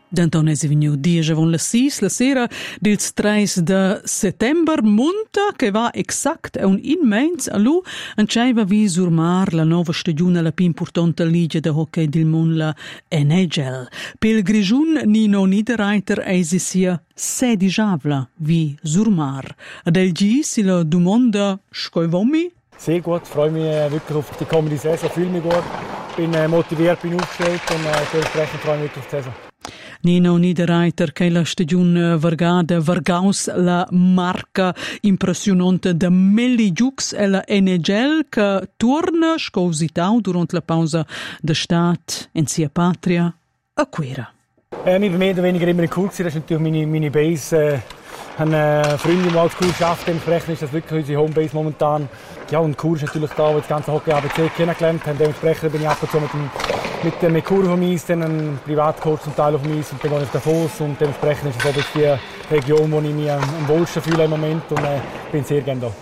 D'Anton è vegniu diesch avon las 6 la sera dils 3 de settember munta che va exact a un immens a lu enceiva vi surmar la nova stagione la più importante liga de hockey del mondo la NHL. Pel Grischun Nino Niederreiter eisi sia 16 avla vi surmar. Ad LG si la domanda scoivomi? Sehr gut, freue mich wirklich auf die kommende Saison, fühle mich gut, bin motiviert, bin aufgestellt und dementsprechend freue ich mich auf die Saison. Nino Niederreiter che la stagione vargada vargaus la marca impressionante de Melligiux e la NHL che torna scausitau durante la pausa de stat in sia patria a Quera. Mir mehr oder weniger immer cool gewesen, das ist natürlich meine Base. Eine Freundin, die als cool schafft, dementsprechend ist das wirklich unsere Homebase momentan. Ja, und cool ist natürlich da, wo wir das ganze Hockey ABC kennengelernt haben. Dementsprechend bin ich ab und zu mit Kur auf dem Eis, dann ein Privatcoach zum Teil auf dem Eis und dann gehe ich auf Davos. Und dementsprechend ist es die Region, wo ich mich am wohlsten fühle im Moment und bin sehr gerne da.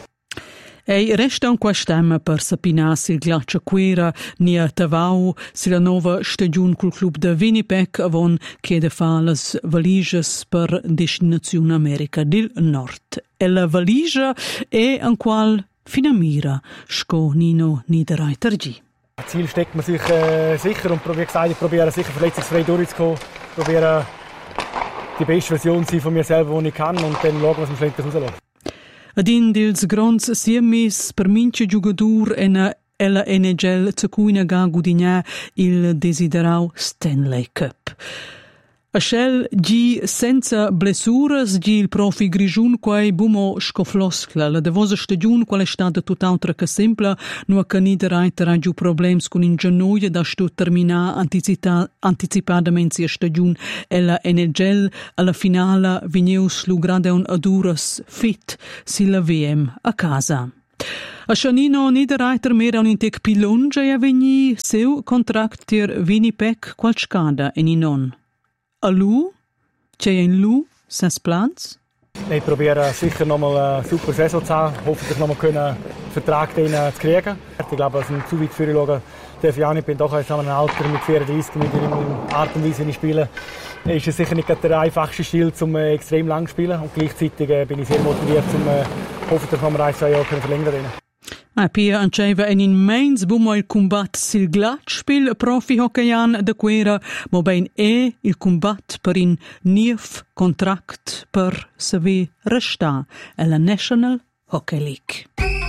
E resta un quastemma per sapinarsi il Glacia Quera nia Tavau si la nova stagione col club de Winnipeg avon chiede fa las valiges per destinazione America del Nord. E la valigia è an qual finamira sco Nino Niederreiter G. Ziel steckt man sich sicher und wie gesagt, ich probiere sicher verletzungsfrei durchzukommen, probiere die beste Version zu sein von mir selber, die ich kann und dann schauen, was am Schluss rausläuft. Adin dils grands siemis per mince giugadur ella NHL zacuina ga gudigna il desiderau Stanley Cup. A shell gi senza blessuras gi il profi Grischun quai bumo scofloscla. La devosa stagiun qual è stata tutt'altra che sempla no a Niederreiter ha giù problems con in genuglia da sto termina anticipadamente sia stagiun e la NHL alla finale vigneus lu grande un aduras fit si la VM a casa. A Nino Niederreiter mera un intec pilongia e avvegni seu contract tir Winnipeg qual scada e non. A lu? C'è in lu? Ses plans? Ich probiere sicher nochmal eine super Saison zu haben. Hoffentlich nochmal einen Vertrag zu kriegen. Ich glaube, als ich zu weit für schaue, darf ich auch nicht. Ich bin doch in einem Alter mit 34, mit der Art und Weise, wie ich spiele. Ist es sicher nicht der einfachste Stil, um extrem lang zu spielen. Und gleichzeitig bin ich sehr motiviert, hoffentlich noch mal 1-2 Jahre verlängern. Pia anceva un immens bumo il combat sil glatspil profi hockeyan de Quera, mo ben il combat per in nief contract per saver resta e la National Hockey League.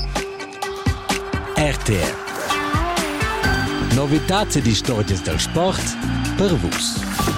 RTR Novitats e stories del sport per vus.